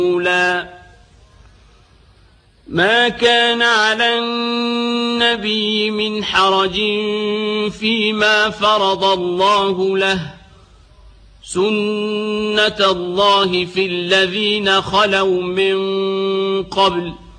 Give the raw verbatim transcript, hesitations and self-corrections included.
ما كان على النبي من حرج فيما فرض الله له سنة الله في الذين خلوا من قبل